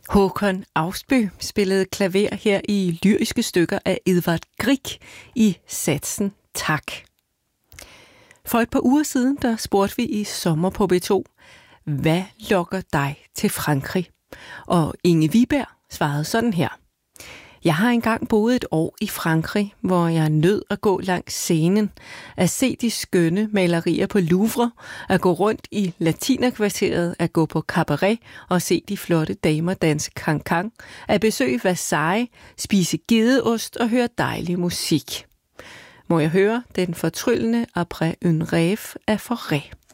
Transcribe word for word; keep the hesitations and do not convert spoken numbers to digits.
Håkon Ausbø spillede klaver her i lyriske stykker af Edvard Grieg i satsen Tak. For et par uger siden, der spurgte vi i Sommer på B to, hvad lokker dig til Frankrig? Og Inge Viberg svarede sådan her. Jeg har engang boet et år i Frankrig, hvor jeg nød at gå langs scenen, at se de skønne malerier på Louvre, at gå rundt i latinerkvarteret, at gå på cabaret og se de flotte damer danse cancan, at besøge Versailles, spise gedeost og høre dejlig musik. Må jeg høre den fortryllende Après une rêve af Fauré.